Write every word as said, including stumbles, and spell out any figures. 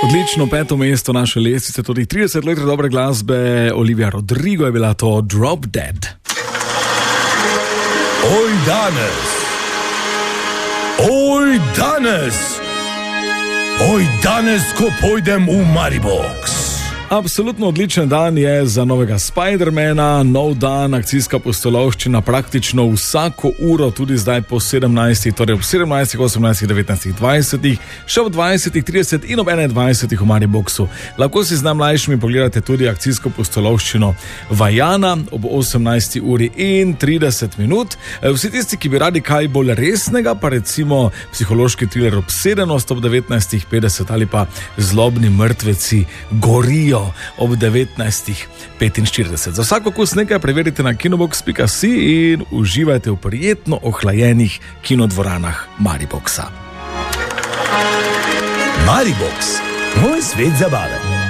Odlično peto mesto naše lestvice, tudi trideset let dobre glasbe. Olivia Rodrigo je bila to Drop Dead. Oj danes, oj danes, oj danes, ko pojdem v Maribox. Absolutno odličen dan je za novega Spidermana, nov dan, akcijska pustolovščina praktično vsako uro, tudi zdaj po sedemnajstih, torej ob sedemnajstih, osemnajstih, devetnajstih, dvajsetih, še ob dvajsetih, trideset in ob enaindvajsetih v Mariboxu. Lahko si z najmlajšimi pogledate tudi akcijsko pustolovščino Vajana ob osemnajsti uri in trideset minut. Vsi tisti, ki bi radi kaj bolj resnega, pa recimo psihološki thriller Obsedenost ob devetnajstih petdeset ali pa Zlobni mrtveci gorijo ob devetnajstih petinštirideset. Za vsak okus nekaj preverite na kinobox pika si in uživajte v prijetno ohlajenih kinodvoranah Mariboxa. Maribox, moj svet zabave.